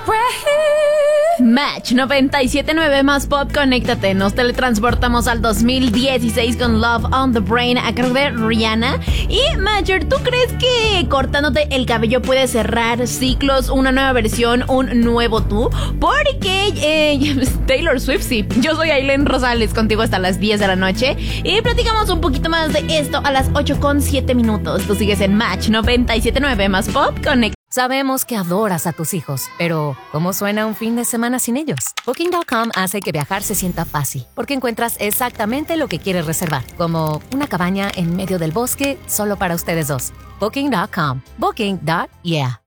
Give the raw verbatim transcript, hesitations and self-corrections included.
Match noventa y siete punto nueve más pop, conéctate. Nos teletransportamos al dos mil dieciséis con Love on the Brain a cargo de Rihanna. Y Matcher, ¿tú crees que cortándote el cabello puede cerrar ciclos, una nueva versión, un nuevo tú? Porque eh, Taylor Swift, sí. Yo soy Aileen Rosales, contigo hasta las diez de la noche y platicamos un poquito más de esto a las ocho con siete minutos. Tú sigues en Match noventa y siete punto nueve más pop, conéctate. Sabemos que adoras a tus hijos, pero ¿cómo suena un fin de semana sin ellos? Booking punto com hace que viajar se sienta fácil, porque encuentras exactamente lo que quieres reservar, como una cabaña en medio del bosque solo para ustedes dos. Booking punto com. Booking. Yeah.